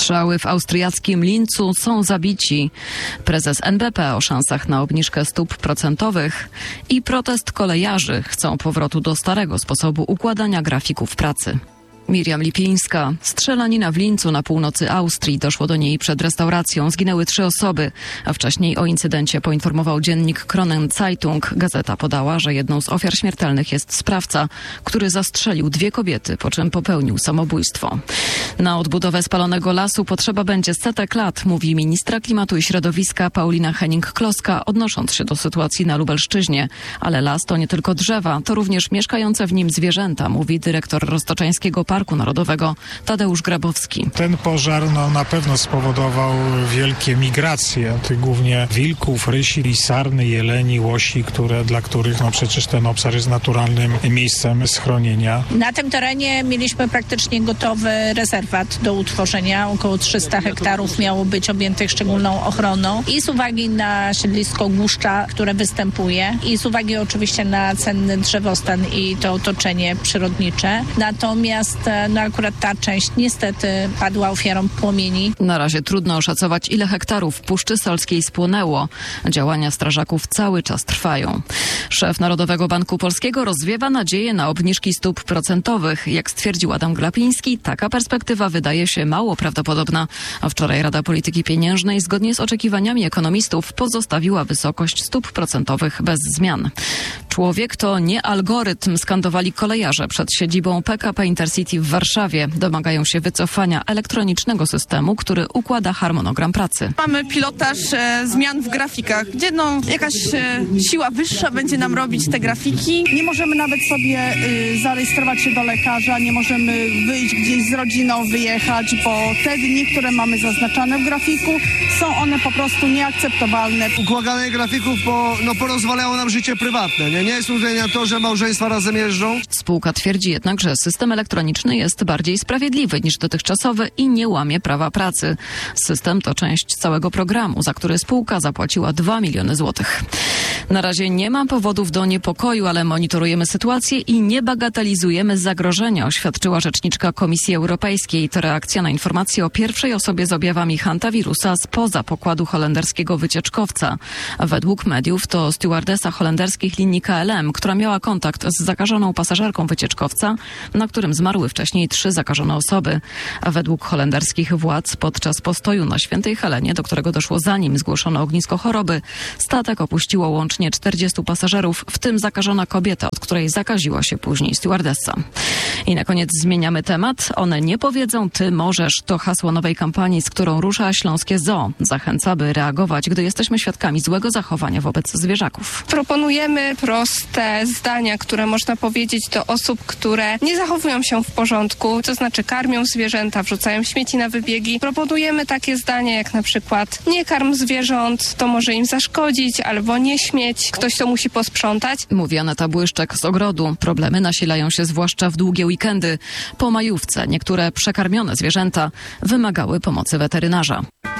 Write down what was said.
Strzały w austriackim Lincu są zabici. Prezes NBP o szansach na obniżkę stóp procentowych i protest kolejarzy chcą powrotu do starego sposobu układania grafików pracy. Miriam Lipińska. Strzelanina w Lincu na północy Austrii. Doszło do niej przed restauracją. Zginęły 3 osoby, a wcześniej o incydencie poinformował dziennik Kronen Zeitung. Gazeta podała, że jedną z ofiar śmiertelnych jest sprawca, który zastrzelił 2 kobiety, po czym popełnił samobójstwo. Na odbudowę spalonego lasu potrzeba będzie setek lat, mówi ministra klimatu i środowiska Paulina Henning-Kloska, odnosząc się do sytuacji na Lubelszczyźnie. Ale las to nie tylko drzewa, to również mieszkające w nim zwierzęta, mówi dyrektor Roztoczańskiego Parku Narodowego Tadeusz Grabowski. Ten pożar na pewno spowodował wielkie migracje, tych głównie wilków, rysi, sarny, jeleni, łosi, dla których przecież ten obszar jest naturalnym miejscem schronienia. Na tym terenie mieliśmy praktycznie gotowy rezerwat do utworzenia. Około 300 hektarów miało być objętych szczególną ochroną i z uwagi na siedlisko Głuszcza, które występuje i z uwagi oczywiście na cenny drzewostan i to otoczenie przyrodnicze. Natomiast akurat ta część niestety padła ofiarą płomieni. Na razie trudno oszacować, ile hektarów Puszczy Solskiej spłonęło. Działania strażaków cały czas trwają. Szef Narodowego Banku Polskiego rozwiewa nadzieję na obniżki stóp procentowych. Jak stwierdził Adam Glapiński, taka perspektywa wydaje się mało prawdopodobna. A wczoraj Rada Polityki Pieniężnej zgodnie z oczekiwaniami ekonomistów pozostawiła wysokość stóp procentowych bez zmian. Człowiek to nie algorytm, skandowali kolejarze przed siedzibą PKP Intercity w Warszawie. Domagają się wycofania elektronicznego systemu, który układa harmonogram pracy. Mamy pilotaż zmian w grafikach, gdzie jakaś siła wyższa będzie nam robić te grafiki. Nie możemy nawet sobie zarejestrować się do lekarza, nie możemy wyjść gdzieś z rodziną, wyjechać, bo te dni, które mamy zaznaczone w grafiku, są one po prostu nieakceptowalne. Układanie grafików porozwalało nam życie prywatne. Nie jest służenie na to, że małżeństwa razem jeżdżą. Spółka twierdzi jednak, że system elektroniczny jest bardziej sprawiedliwy niż dotychczasowy i nie łamie prawa pracy. System to część całego programu, za który spółka zapłaciła 2 miliony złotych. Na razie nie ma powodów do niepokoju, ale monitorujemy sytuację i nie bagatelizujemy zagrożenia, oświadczyła rzeczniczka Komisji Europejskiej. To reakcja na informację o pierwszej osobie z objawami hantawirusa spoza pokładu holenderskiego wycieczkowca. Według mediów to stewardesa holenderskich linii KLM, która miała kontakt z zakażoną pasażerką wycieczkowca, na którym zmarły wcześniej 3 zakażone osoby. A według holenderskich władz podczas postoju na Świętej Helenie, do którego doszło zanim zgłoszono ognisko choroby, statek opuściło łącznie 40 pasażerów, w tym zakażona kobieta, od której zakaziła się później stewardessa. I na koniec zmieniamy temat. One nie powiedzą, ty możesz. To hasło nowej kampanii, z którą rusza Śląskie Zoo. Zachęca, by reagować, gdy jesteśmy świadkami złego zachowania wobec zwierzaków. Proponujemy proste zdania, które można powiedzieć do osób, które nie zachowują się w porządku, to znaczy karmią zwierzęta, wrzucają śmieci na wybiegi. Proponujemy takie zdania jak na przykład nie karm zwierząt, to może im zaszkodzić, albo nie śmieć, ktoś to musi posprzątać. Mówi Aneta Błyszczak z Ogrodu. Problemy nasilają się zwłaszcza w długie weekendy. Po majówce niektóre przekarmione zwierzęta wymagały pomocy weterynarza.